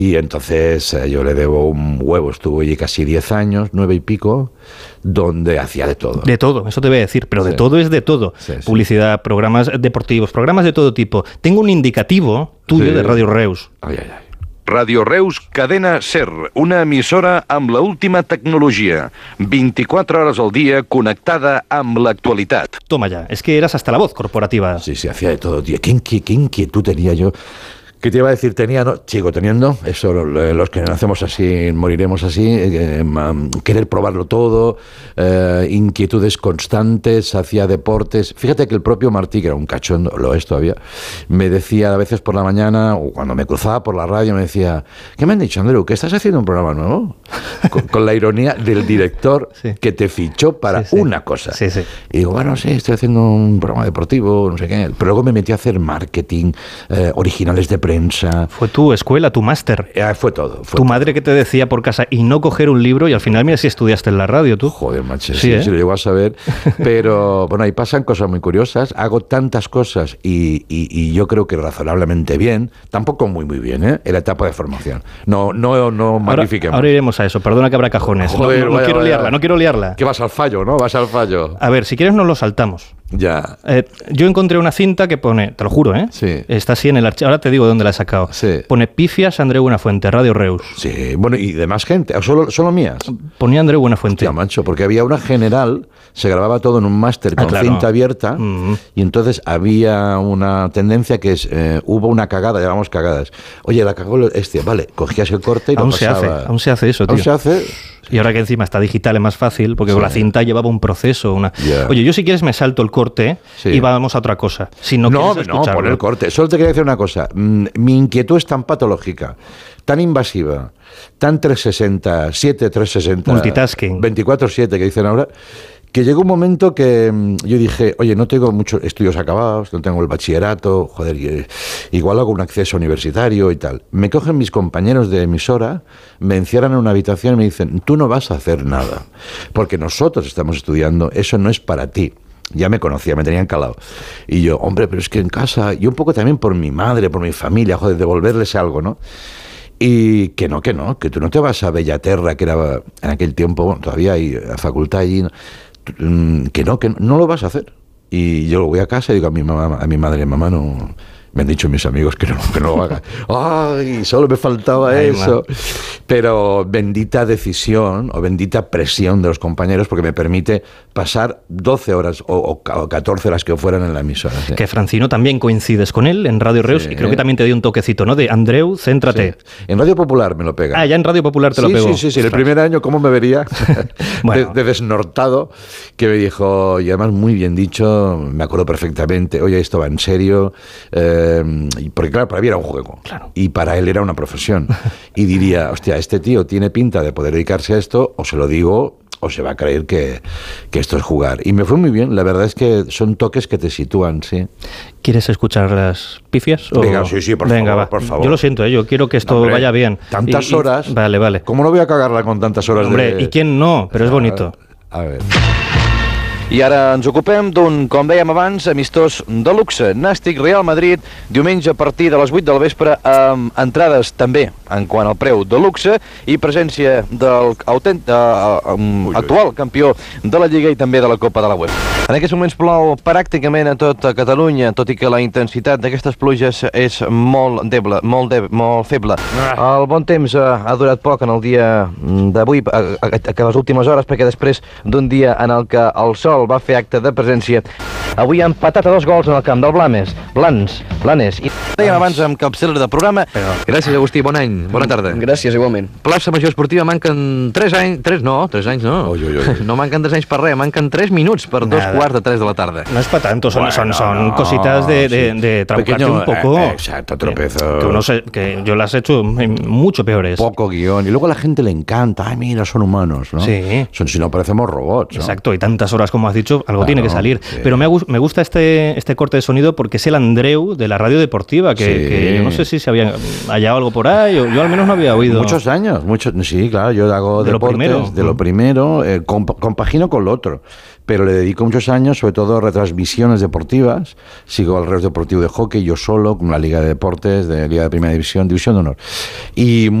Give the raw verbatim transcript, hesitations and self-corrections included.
Y entonces eh, yo le debo un huevo, estuve allí casi diez años, nueve y pico, donde hacía de todo. De todo, eso te voy a decir, pero de sí. todo es de todo. Sí, sí. Publicidad, programas deportivos, programas de todo tipo. Tengo un indicativo tuyo Sí. de Radio Reus. Ay, ay, ay. Radio Reus, cadena SER, una emissora amb la última tecnologia, vint-i-quatre hores al dia connectada amb l'actualitat. Toma ya, es que eras hasta la voz corporativa. Sí, sí, hacía de todo, tío. ¿Qué, inqui- qué inquietud tenía yo? ¿Qué te iba a decir? Tenía, no, sigo teniendo, eso, los que nacemos así, moriremos así, eh, querer probarlo todo, eh, inquietudes constantes, hacía deportes. Fíjate que el propio Martí, que era un cachondo, lo es todavía, me decía a veces por la mañana, o cuando me cruzaba por la radio, me decía, ¿qué me han dicho, Andreu? ¿Que estás haciendo un programa nuevo? Con, con la ironía del director sí. que te fichó para sí, sí. una cosa. Sí, sí. Y digo, bueno, sí, estoy haciendo un programa deportivo, no sé qué. Pero luego me metí a hacer marketing, eh, originales de prensa. Fue tu escuela, tu máster. Eh, fue todo. Fue Tu todo. madre que te decía por casa y no coger un libro y al final mira si estudiaste en la radio tú. Joder, macho, Sí, sí, ¿eh? sí, lo llego a saber. Pero bueno, ahí pasan cosas muy curiosas. Hago tantas cosas y, y, y yo creo que razonablemente bien. Tampoco muy, muy bien, ¿eh? En la etapa de formación. No, no, no Ahora, magnifiquemos. ahora iremos a eso, perdona que habrá cajones. Joder, no no, no vaya, quiero vaya. liarla, no quiero liarla. Que vas al fallo, ¿no? Vas al fallo. A ver, si quieres nos lo saltamos. Ya. Eh, yo encontré una cinta que pone, te lo juro, ¿eh? Sí. Está así en el archivo, ahora te digo de dónde la he sacado. Sí. Pone Pifias Andreu Buenafuente, Radio Reus. Sí, bueno, y de más gente. ¿O solo, solo mías? Ponía Andreu Buenafuente. Hostia, macho, porque había una general, se grababa todo en un máster Ah, con claro. cinta abierta, Mm. y entonces había una tendencia que es, eh, hubo una cagada, llamamos cagadas. Oye, la cagó este, vale, cogías el corte y Aún lo se pasaba. hace, aún se hace eso, tío. Aún se hace. Y ahora que encima está digital es más fácil, porque con Sí. la cinta llevaba un proceso. Una... Ya. Oye, yo si quieres me salto el corte Sí. y vamos a otra cosa. Si no, No, quieres no, escucharlo. pon el corte. Solo te quería decir una cosa. Mm, Mi inquietud es tan patológica, tan invasiva, tan trescientos sesenta, siete trescientos sesenta, Multitasking. veinticuatro siete que dicen ahora, que llegó un momento que mm, yo dije, oye, no tengo muchos estudios acabados, no tengo el bachillerato, joder, y- igual hago un acceso universitario y tal. Me cogen mis compañeros de emisora, me encierran en una habitación y me dicen, tú no vas a hacer nada, porque nosotros estamos estudiando, eso no es para ti. Ya me conocía, me tenían calado. Y yo, hombre, pero es que en casa, y un poco también por mi madre, por mi familia, joder, devolverles algo, ¿no? Y que no, que no, que tú no te vas a Bellaterra, que era en aquel tiempo, bueno, todavía hay la facultad allí, ¿no? Mm, que no, que no, no lo vas a hacer. Y yo voy a casa y digo a mi mamá, a mi madre, mamá, no, me han dicho mis amigos que no, que no lo haga. Ay, solo me faltaba Ay, eso. Pero bendita decisión o bendita presión de los compañeros, porque me permite pasar doce horas o, o ca- o catorce horas que fueran en la emisora. ¿sí? Que Francino también coincides con él en Radio Reus Sí. y creo que también te dio un toquecito, ¿no? De Andreu, céntrate. Sí. En Radio Popular me lo pega. Ah, ya en Radio Popular te sí, lo pegó. Sí, sí, sí. El Ostras. primer año, ¿cómo me vería? Bueno. de, de desnortado, que me dijo, y además muy bien dicho, me acuerdo perfectamente, oye, esto va en serio, eh, y porque claro, para mí era un juego. Claro. Y para él era una profesión. Y diría, hostia, este tío tiene pinta de poder dedicarse a esto, o se lo digo, o se va a creer que, que esto es jugar. Y me fue muy bien, la verdad es que son toques que te sitúan, sí. ¿Quieres escuchar las pifias? O- Venga, sí, sí, por Venga, favor, va. por favor. Yo lo siento, ¿eh? Yo quiero que esto Hombre, vaya bien. Tantas Y- y- horas. Vale, vale. ¿Cómo no voy a cagarla con tantas horas Hombre, de...? ¿y quién no? Pero es bonito. A ver. I ara ens ocupem d'un, com dèiem abans, amistós de luxe. Nàstic Real Madrid, diumenge a partir de les vuit del vespre, amb entrades també en quant al preu de luxe i presència del autent, uh, um, Ui, actual campió de la Lliga i també de la Copa de la UEFA. En aquests moments plou pràcticament a tota Catalunya, tot i que la intensitat d'aquestes pluges és molt deble, molt, de, molt feble. El bon temps uh, ha durat poc en el dia d'avui, a, a, a, a les últimes hores, perquè després d'un dia en el que el sol va fer acte de presència, avui ha empatat a dos gols en el camp del Blanes. Blans, Blanes. I dèiem abans amb capçalera de programa. Gràcies, Agustí, bon any, bona tarda. Gràcies, igualment. Plaça Major Esportiva manquen tres anys, tres no, tres anys no. Ui, ui, ui. No manquen tres anys per res, manquen tres minuts per dos Nada. quarts de tres de la tarda. No es para tanto, son, Bueno, son, son no, cositas de, de, sí. de trabucarte Pequeño, un poco. eh, exacto, tropezos. Que, uno se- que yo las he hecho mucho peores. Poco guión. Y luego a la gente le encanta. Ay, mira, son humanos, ¿no? Sí. Son, si no, parecemos robots, ¿no? Exacto, y tantas horas como has dicho, algo Claro, tiene que salir. sí. Pero me ha gustado me gusta este, este corte de sonido porque es el Andreu de la radio deportiva, que, Sí. que yo no sé si se había hallado algo por ahí, o yo al menos no había oído. Muchos años, muchos, sí, claro, yo hago De lo deportes, primero. de lo primero, eh, comp- compagino con lo otro, pero le dedico muchos años, sobre todo a retransmisiones deportivas, sigo al Real Deportivo de Hockey, yo solo, con la Liga de Deportes, de Liga de Primera División, División de Honor, y